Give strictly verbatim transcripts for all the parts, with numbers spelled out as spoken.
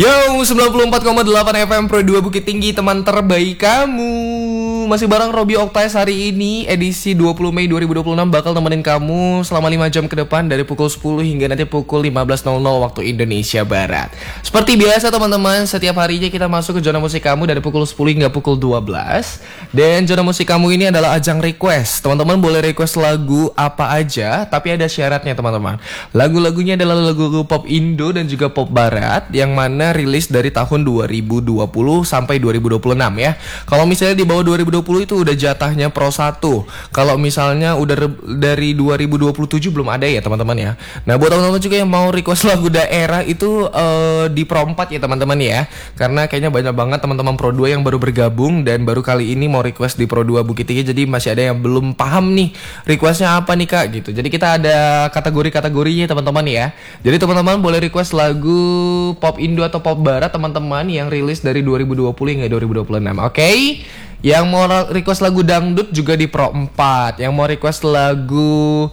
Yo, sembilan puluh empat koma delapan F M Pro dua Bukit Tinggi, teman terbaik kamu. Masih bareng Robi Oktaes hari ini, edisi dua puluh Mei dua ribu dua puluh enam bakal temenin kamu selama lima jam ke depan dari pukul sepuluh hingga nanti pukul lima belas nol nol waktu Indonesia Barat. Seperti biasa teman-teman, setiap harinya kita masuk ke zona musik kamu dari pukul sepuluh hingga pukul dua belas. Dan zona musik kamu ini adalah ajang request. Teman-teman boleh request lagu apa aja, tapi ada syaratnya teman-teman. Lagu-lagunya adalah lagu-lagu pop Indo dan juga pop Barat, yang mana rilis dari tahun dua ribu dua puluh sampai dua ribu dua puluh enam ya. Kalau misalnya di bawah dua ribu dua puluh itu udah jatahnya Pro satu. Kalau misalnya udah re- dari dua ribu dua puluh tujuh belum ada ya teman-teman ya. Nah buat teman-teman juga yang mau request lagu daerah itu uh, di Pro empat ya teman-teman ya. Karena kayaknya banyak banget teman-teman Pro dua yang baru bergabung dan baru kali ini mau request di Pro dua Bukit Tinggi. Jadi masih ada yang belum paham nih requestnya apa nih kak gitu. Jadi kita ada kategori-kategorinya teman-teman ya. Jadi teman-teman boleh request lagu pop Indo atau pop Barat teman-teman yang rilis dari dua ribu dua puluh hingga dua ribu dua puluh enam. Oke okay? Yang mau request lagu dangdut juga di Pro empat. Yang mau request lagu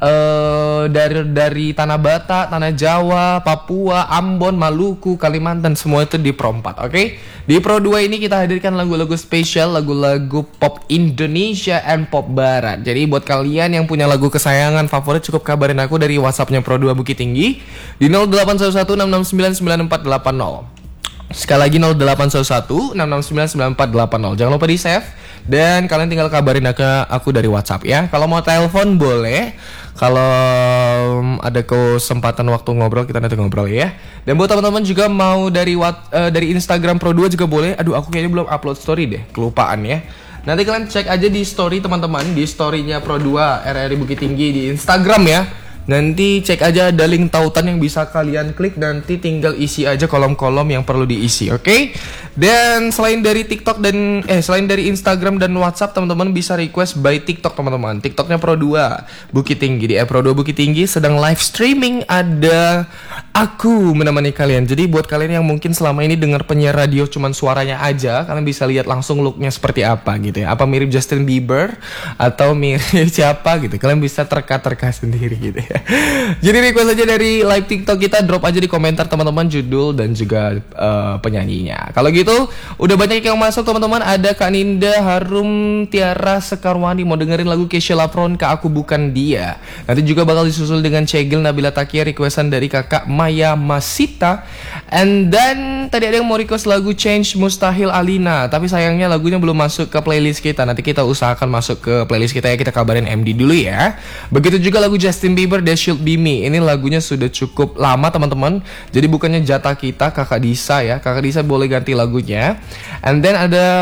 uh, dari dari Tanah Batak, Tanah Jawa, Papua, Ambon, Maluku, Kalimantan, semua itu di Pro empat. Oke okay? Di Pro dua ini kita hadirkan lagu-lagu spesial, lagu-lagu pop Indonesia and pop Barat. Jadi buat kalian yang punya lagu kesayangan favorit, cukup kabarin aku dari WhatsAppnya Pro dua Bukit Tinggi di nol delapan satu satu enam enam sembilan sembilan empat delapan nol. Sekali lagi nol delapan satu satu enam enam sembilan sembilan empat delapan nol. Jangan lupa di save dan kalian tinggal kabarin aku, aku dari WhatsApp ya. Kalau mau telepon boleh. Kalau ada kesempatan waktu ngobrol kita nanti ngobrol ya. Dan buat teman-teman juga mau dari what, uh, dari Instagram Pro dua juga boleh. Aduh aku kayaknya belum upload story deh, kelupaan ya. Nanti kalian cek aja di story teman-teman, di storynya Pro dua R R I Bukit Tinggi di Instagram ya. Nanti cek aja ada link tautan yang bisa kalian klik, nanti tinggal isi aja kolom-kolom yang perlu diisi, oke? Okay? Dan selain dari TikTok dan eh selain dari Instagram dan WhatsApp, teman-teman bisa request by TikTok teman-teman. TikToknya Pro dua Bukit Tinggi, di eh, Pro dua Bukit Tinggi sedang live streaming, ada aku menemani kalian. Jadi buat kalian yang mungkin selama ini dengar penyiar radio cuman suaranya aja, kalian bisa lihat langsung looknya seperti apa gitu ya. Apa mirip Justin Bieber atau mirip siapa gitu. Kalian bisa terka-terka sendiri gitu ya. Jadi request aja dari live TikTok kita, drop aja di komentar teman-teman judul dan juga uh, penyanyinya. Kalau gitu udah banyak yang masuk teman-teman. Ada Kak Ninda Harum Tiara Sekarwani mau dengerin lagu Kesha Lapron Kak Aku Bukan Dia. Nanti juga bakal disusul dengan Cegil Nabila Takia, requestan dari kakak Maya Masita. And then tadi ada yang mau request lagu Change Mustahil Alina, tapi sayangnya lagunya belum masuk ke playlist kita. Nanti kita usahakan masuk ke playlist kita ya, kita kabarin M D dulu ya. Begitu juga lagu Justin Bieber There Should Be Me. Ini lagunya sudah cukup lama teman-teman. Jadi bukannya jatah kita Kakak Disa ya. Kakak Disa boleh ganti lagunya. And then ada